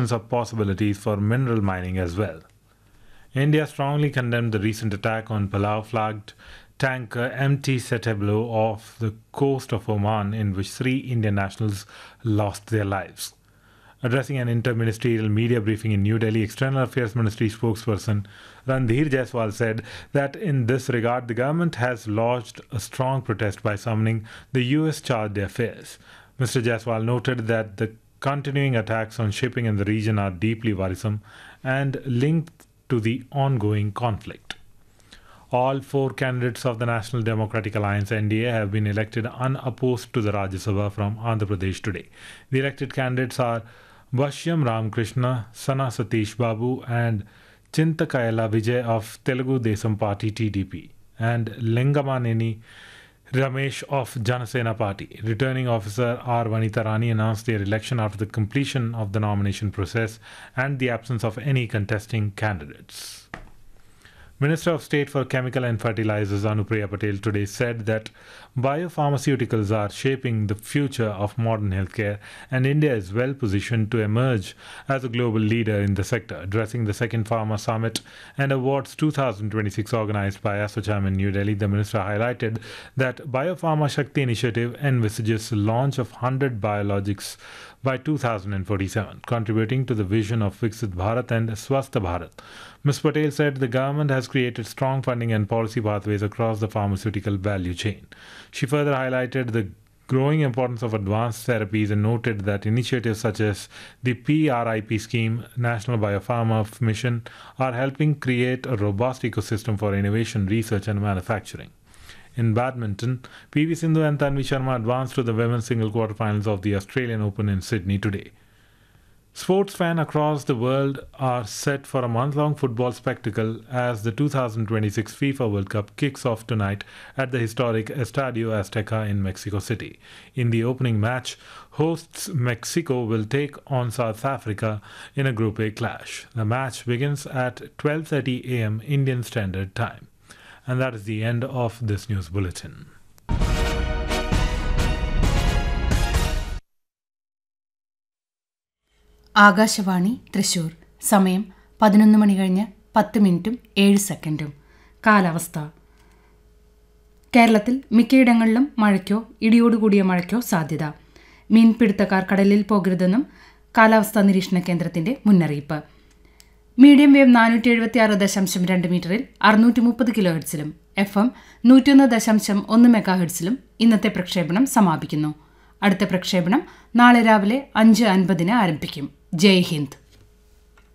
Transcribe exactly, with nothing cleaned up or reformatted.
opens up possibilities for mineral mining as well. India strongly condemned the recent attack on Palau-flagged tanker M T Setablo off the coast of Oman, in which three Indian nationals lost their lives. Addressing an inter-ministerial media briefing in New Delhi, External Affairs Ministry spokesperson Randhir Jaiswal said that in this regard, the government has lodged a strong protest by summoning the U S chargé d'affaires. Mister Jaiswal noted that the continuing attacks on shipping in the region are deeply worrisome and linked to the ongoing conflict. All four candidates of the National Democratic Alliance N D A have been elected unopposed to the Rajya Sabha from Andhra Pradesh today. The elected candidates are Bashyam Ramakrishna, Sana Satish Babu and Chintakayala Vijay of Telugu Desam Party T D P and Lengamaneni Ramesh of Janasena Party. Returning officer R. Vanitha Rani announced their election after the completion of the nomination process and the absence of any contesting candidates. Minister of State for Chemical and Fertilizers Anupriya Patel today said that biopharmaceuticals are shaping the future of modern healthcare and India is well positioned to emerge as a global leader in the sector. Addressing the second Pharma Summit and Awards twenty twenty-six organized by ASSOCHAM in New Delhi, the minister highlighted that Biopharma Shakti initiative envisages the launch of one hundred biologics by two thousand forty-seven, contributing to the vision of Viksit Bharat and Swasth Bharat. Miz Patel said the government has created strong funding and policy pathways across the pharmaceutical value chain. She further highlighted the growing importance of advanced therapies and noted that initiatives such as the P R I P scheme, National Biopharma Mission, are helping create a robust ecosystem for innovation, research and manufacturing. In badminton, P V Sindhu and Tanvi Sharma advanced to the women's single quarterfinals of the Australian Open in Sydney today. Sports fans across the world are set for a month-long football spectacle as the two thousand twenty-six FIFA World Cup kicks off tonight at the historic Estadio Azteca in Mexico City. In the opening match, hosts Mexico will take on South Africa in a Group A clash. The match begins at twelve thirty a m Indian Standard Time. And that is the end of this news bulletin. Akashvani Thrissur. സമയം പതിനൊന്ന് മണി കഴിഞ്ഞ് പത്ത് മിനിറ്റും ഏഴ് സെക്കൻഡും. കാലാവസ്ഥ. കേരളത്തിൽ മിക്കയിടങ്ങളിലും മഴയ്ക്കോ ഇടിയോടുകൂടിയ മഴയ്ക്കോ സാധ്യത. മീൻപിടുത്തക്കാർ കടലിൽ പോകരുതെന്നും കാലാവസ്ഥാ നിരീക്ഷണ കേന്ദ്രത്തിന്റെ മുന്നറിയിപ്പ്. മീഡിയം വേവ് നാനൂറ്റി എഴുപത്തി ആറ് ദശാംശം രണ്ട് മീറ്ററിൽ അറുന്നൂറ്റി മുപ്പത് കിലോ ഹെർട്സിലും എഫ് എം നൂറ്റിയൊന്ന് ദശാംശം ഒന്ന് മെഗാ ഹെർട്സിലും ഇന്നത്തെ പ്രക്ഷേപണം സമാപിക്കുന്നു. അടുത്ത പ്രക്ഷേപണം നാളെ രാവിലെ അഞ്ച് അൻപതിന് ആരംഭിക്കും. ജയ് ഹിന്ദ്.